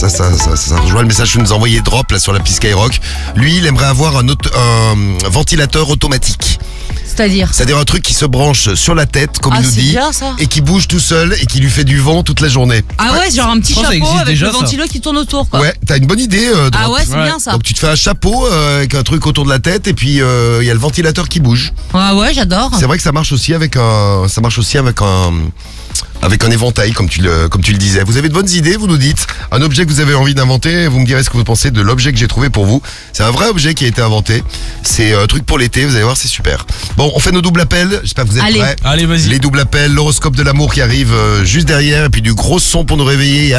ça rejoint le message que nous a envoyé Drop là sur l'appli Skyrock. Lui, il aimerait avoir un ventilateur automatique. C'est-à-dire un truc qui se branche sur la tête, comme il nous dit, bien, ça. et qui bouge tout seul et qui lui fait du vent toute la journée. Ah ouais, genre un petit chapeau avec déjà, le ventilo qui tourne autour, quoi. Ouais, t'as une bonne idée, Drop. Ah ouais, c'est bien ça. Donc tu te fais un chapeau avec un truc autour de la tête et puis il y a le ventilateur qui bouge. Ah ouais, j'adore. C'est vrai que ça marche aussi avec un éventail, comme tu le disais. Vous avez de bonnes idées, vous nous dites. Un objet que vous avez envie d'inventer, vous me direz ce que vous pensez de l'objet que j'ai trouvé pour vous. C'est un vrai objet qui a été inventé. C'est un truc pour l'été, vous allez voir, c'est super. Bon, on fait nos doubles appels. J'espère que vous êtes prêts. Allez, vas-y. Les doubles appels, l'horoscope de l'amour qui arrive juste derrière, et puis du gros son pour nous réveiller.